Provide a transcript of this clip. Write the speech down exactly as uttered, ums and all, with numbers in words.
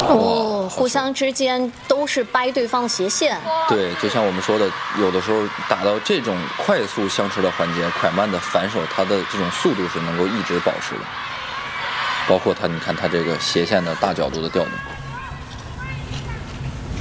哦，互相之间都是掰对方的斜线。 对，就像我们说的，有的时候打到这种快速相持的环节，蒯曼的反手，他的这种速度是能够一直保持的。包括他，你看他这个斜线的大角度的调动。